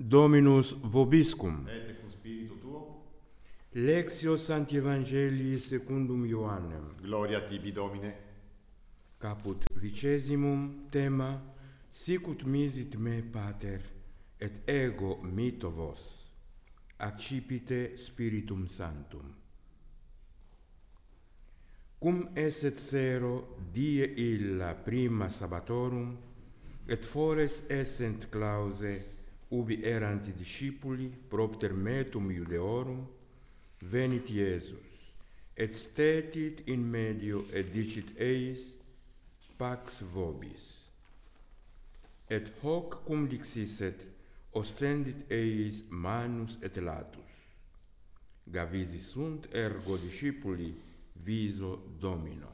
Dominus vobiscum. Et cum spiritu tuo. Lectio Sancti Evangelii secundum Ioannem. Gloria tibi, Domine. Caput vicesimum, tema sicut misit me Pater, et ego mito vos, accipite Spiritum Sanctum. Cum esset sero die illa prima sabbatorum, et fores essent clause ubi erant discipuli propter metum Iudeorum, venit Iesus, et stetit in medio, et dicit eis, pax vobis. Et hoc cum dixisset, ostendit eis manus et latus. Gavisi sunt ergo discipuli viso Domino.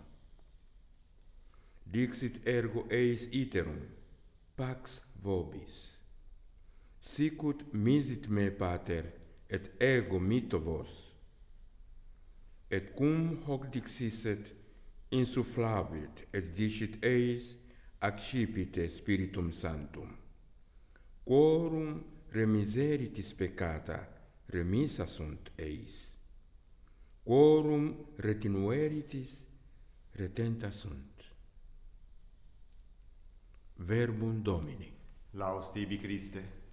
Dixit ergo eis iterum, pax vobis. Sicut misit me Pater, et ego mito vos. Et cum hoc dixisset, insufflavit, et dicit eis, accipite Spiritum Sanctum. Quorum remiseritis peccata, remissa sunt eis. Quorum retinueritis, retenta sunt. Verbum Domini. Laus tibi, Christe.